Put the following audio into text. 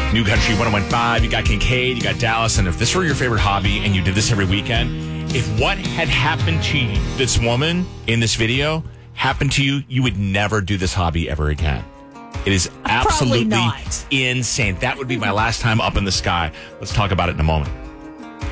New Country 101.5, you got Kincaid, you got Dallas, and if this were your favorite hobby and you did this every weekend, if what had happened to this woman in this video happened to you, you would never do this hobby ever again. It is absolutely insane. That would be my last time up in the sky. Let's talk about it in a moment.